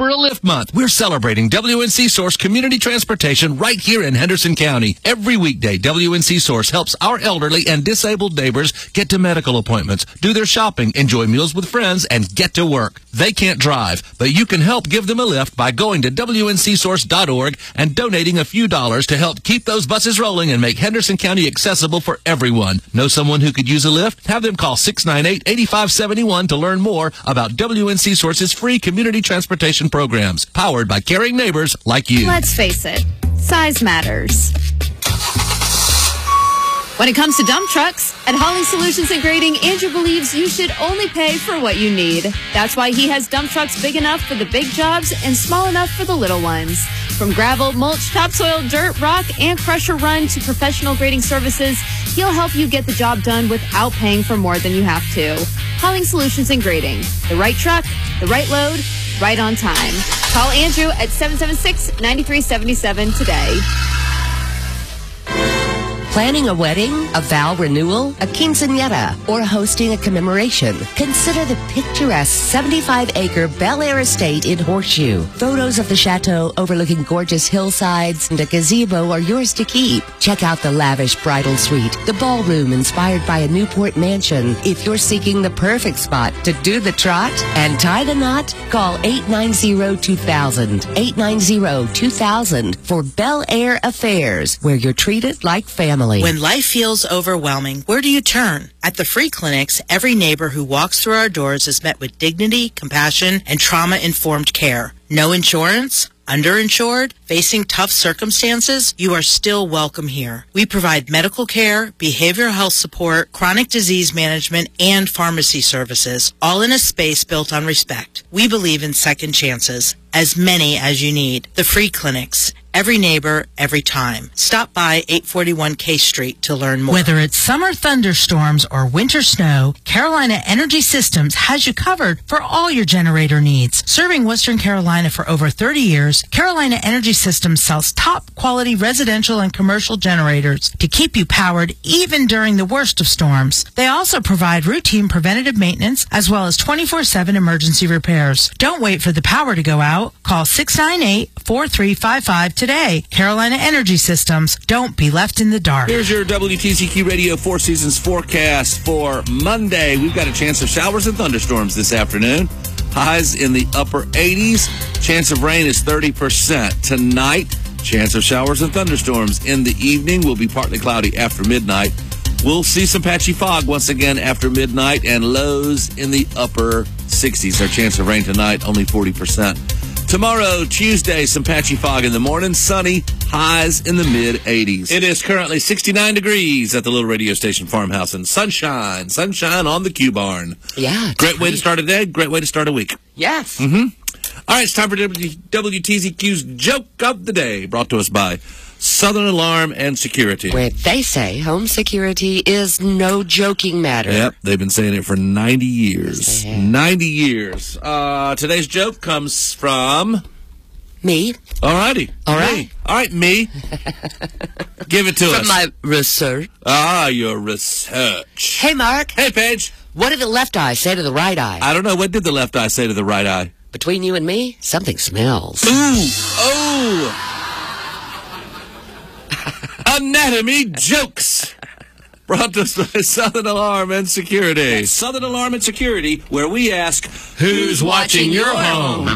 October a Lift Month. We're celebrating WNC Source Community Transportation right here in Henderson County. Every weekday, WNC Source helps our elderly and disabled neighbors get to medical appointments, do their shopping, enjoy meals with friends, and get to work. They can't drive, but you can help give them a lift by going to WNCSource.org and donating a few dollars to help keep those buses rolling and make Henderson County accessible for everyone. Know someone who could use a lift? Have them call 698-8571 to learn more about WNC Source's free community transportation programs, powered by caring neighbors like you. Let's face it, size matters. When it comes to dump trucks, at Hauling Solutions and Grading, Andrew believes you should only pay for what you need. That's why he has dump trucks big enough for the big jobs and small enough for the little ones. From gravel, mulch, topsoil, dirt, rock, and crusher run to professional grading services, he'll help you get the job done without paying for more than you have to. Hauling Solutions and Grading. The right truck, the right load, right on time. Call Andrew at 776-9377 today. Planning a wedding, a vow renewal, a quinceañera, or hosting a commemoration? Consider the picturesque 75-acre Bel Air estate in Horseshoe. Photos of the chateau overlooking gorgeous hillsides and a gazebo are yours to keep. Check out the lavish bridal suite, the ballroom inspired by a Newport mansion. If you're seeking the perfect spot to do the trot and tie the knot, call 890-2000. 890-2000 for Bel Air Affairs, where you're treated like family. When life feels overwhelming, where do you turn? At the free clinics, every neighbor who walks through our doors is met with dignity, compassion, and trauma-informed care. No insurance? Underinsured? Facing tough circumstances? You are still welcome here. We provide medical care, behavioral health support, chronic disease management, and pharmacy services, all in a space built on respect. We believe in second chances, as many as you need. The free clinics. Every neighbor, every time. Stop by 841 K Street to learn more. Whether it's summer thunderstorms or winter snow, Carolina Energy Systems has you covered for all your generator needs. Serving Western Carolina for over 30 years, Carolina Energy Systems sells top quality residential and commercial generators to keep you powered even during the worst of storms. They also provide routine preventative maintenance as well as 24/7 emergency repairs. Don't wait for the power to go out. Call 698-4355 today. Carolina Energy Systems. Don't be left in the dark. Here's your WTCQ Radio Four Seasons forecast for Monday. We've got a chance of showers and thunderstorms this afternoon. Highs in the upper 80s. Chance of rain is 30%. Tonight, chance of showers and thunderstorms. In the evening, will be partly cloudy after midnight. We'll see some patchy fog once again after midnight, and lows in the upper 60s. Our chance of rain tonight, only 40%. Tomorrow, Tuesday, some patchy fog in the morning, sunny, highs in the mid-80s. It is currently 69 degrees at the little radio station farmhouse, and sunshine on the Q Barn. Yeah. Great way to start a day, great way to start a week. Yes. Mm-hmm. All right, it's time for WTCQ's Joke of the Day, brought to us by Southern Alarm and Security. Where they say home security is no joking matter. Yep, they've been saying it for 90 years. Yes, they have. 90 years. Today's joke comes from... Me? All righty. All right. Me. All right, me. Give it to us. From my research. Your research. Hey, Mark. Hey, Paige. What did the left eye say to the right eye? I don't know. What did the left eye say to the right eye? Between you and me, something smells. Ooh. Oh. Anatomy jokes. Brought to us by Southern Alarm and Security. Southern Alarm and Security, where we ask, who's watching your home?